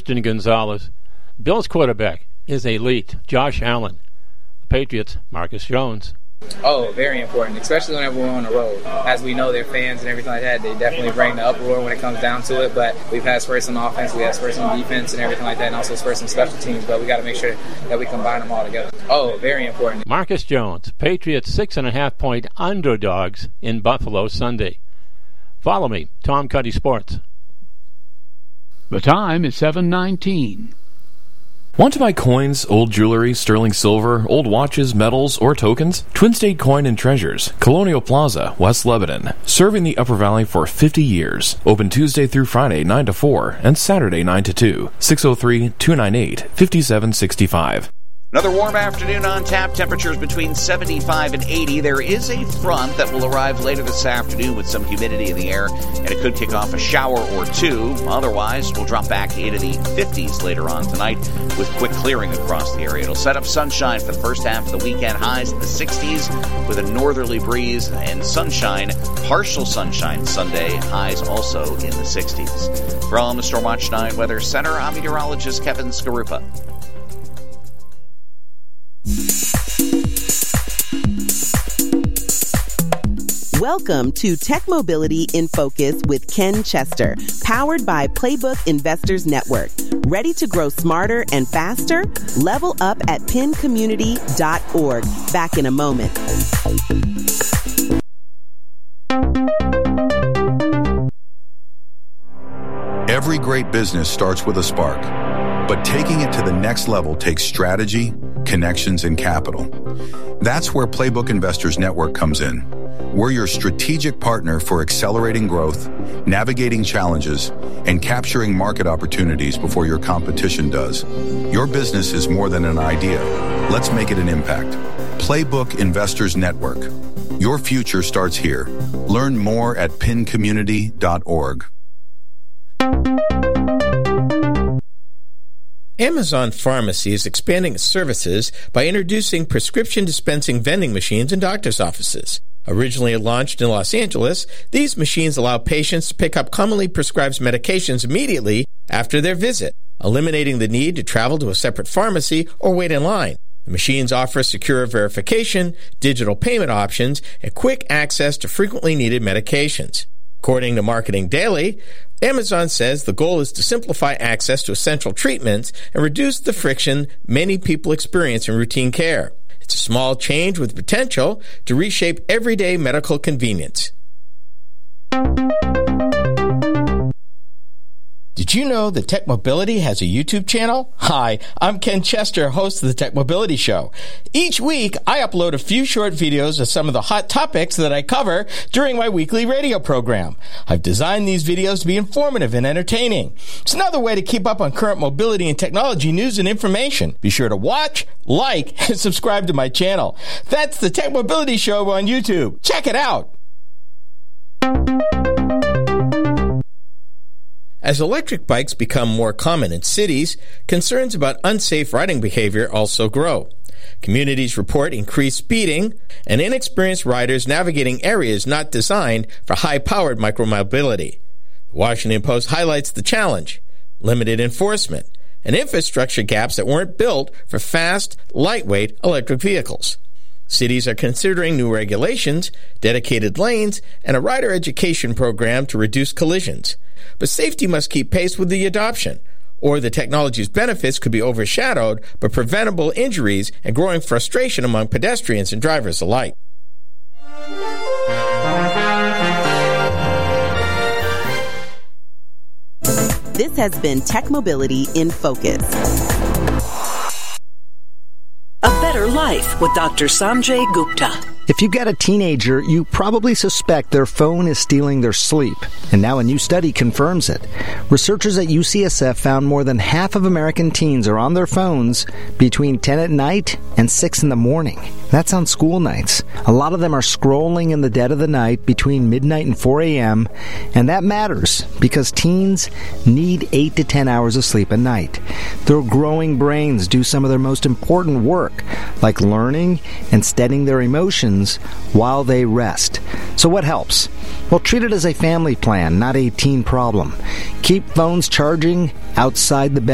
Christian Gonzalez. Bills quarterback is elite, Josh Allen. The Patriots, Marcus Jones. Oh, very important, especially whenever we're on the road. As we know, they're fans and everything like that. They definitely bring the uproar when it comes down to it, but we've had spurs on offense, we have spurs on defense and everything like that, and also spurs on special teams, but we got to make sure that we combine them all together. Oh, very important. Marcus Jones, Patriots 6.5-point underdogs in Buffalo Sunday. Follow me, Tom Cuddy Sports. The time is 7:19. Want to buy coins, old jewelry, sterling silver, old watches, metals, or tokens? Twin State Coin and Treasures, Colonial Plaza, West Lebanon. Serving the Upper Valley for 50 years. Open Tuesday through Friday 9 to 4 and Saturday 9 to 2. 603-298-5765. Another warm afternoon on tap. Temperatures between 75 and 80. There is a front that will arrive later this afternoon with some humidity in the air, and it could kick off a shower or two. Otherwise, we'll drop back into the 50s later on tonight with quick clearing across the area. It'll set up sunshine for the first half of the weekend. Highs in the 60s with a northerly breeze and sunshine, partial sunshine Sunday. Highs also in the 60s. From the Stormwatch 9 Weather Center, I'm meteorologist Kevin Skarupa. Welcome to Tech Mobility in Focus with Ken Chester, powered by Playbook Investors Network. Ready to grow smarter and faster? Level up at pincommunity.org. Back in a moment. Every great business starts with a spark, but taking it to the next level takes strategy, connections, and capital. That's where Playbook Investors Network comes in. We're your strategic partner for accelerating growth, navigating challenges, and capturing market opportunities before your competition does. Your business is more than an idea. Let's make it an impact. Playbook Investors Network. Your future starts here. Learn more at pincommunity.org. Amazon Pharmacy is expanding its services by introducing prescription dispensing vending machines in doctors' offices. Originally launched in Los Angeles, these machines allow patients to pick up commonly prescribed medications immediately after their visit, eliminating the need to travel to a separate pharmacy or wait in line. The machines offer secure verification, digital payment options, and quick access to frequently needed medications. According to Marketing Daily, Amazon says the goal is to simplify access to essential treatments and reduce the friction many people experience in routine care. It's a small change with potential to reshape everyday medical convenience. Did you know that Tech Mobility has a YouTube channel? Hi, I'm Ken Chester, host of the Tech Mobility Show. Each week, I upload a few short videos of some of the hot topics that I cover during my weekly radio program. I've designed these videos to be informative and entertaining. It's another way to keep up on current mobility and technology news and information. Be sure to watch, like, and subscribe to my channel. That's the Tech Mobility Show on YouTube. Check it out. As electric bikes become more common in cities, concerns about unsafe riding behavior also grow. Communities report increased speeding and inexperienced riders navigating areas not designed for high-powered micromobility. The Washington Post highlights the challenge, limited enforcement, and infrastructure gaps that weren't built for fast, lightweight electric vehicles. Cities are considering new regulations, dedicated lanes, and a rider education program to reduce collisions. But safety must keep pace with the adoption, or the technology's benefits could be overshadowed by preventable injuries and growing frustration among pedestrians and drivers alike. This has been Tech Mobility in Focus. A Better Life with Dr. Sanjay Gupta. If you've got a teenager, you probably suspect their phone is stealing their sleep. And now a new study confirms it. Researchers at UCSF found more than half of American teens are on their phones between 10 at night and 6 in the morning. That's on school nights. A lot of them are scrolling in the dead of the night between midnight and 4 a.m. And that matters because teens need 8 to 10 hours of sleep a night. Their growing brains do some of their most important work, like learning and steadying their emotions while they rest. So what helps? Well, treat it as a family plan, not a teen problem. Keep phones charging outside the bed.